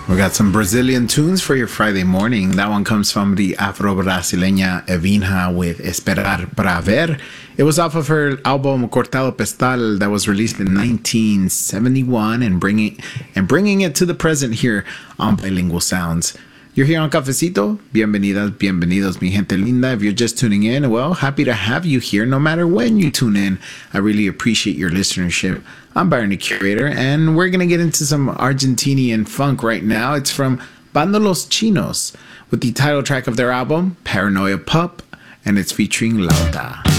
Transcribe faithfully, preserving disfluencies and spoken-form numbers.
We got some Brazilian tunes for your Friday morning. That one comes from the Afro-Brasileña Evinha with Esperar para Ver. It was off of her album Cortado Pestal that was released in nineteen seventy-one and bringing and bringing it to the present here on Bilingual Sounds. You're here on Cafecito. Bienvenidas, bienvenidos, mi gente linda. If you're just tuning in, well, happy to have you here no matter when you tune in. I really appreciate your listenership. I'm Byron the Curator, and we're going to get into some Argentinian funk right now. It's from Banda Los Chinos with the title track of their album, Paranoia Pup, and it's featuring Lauta.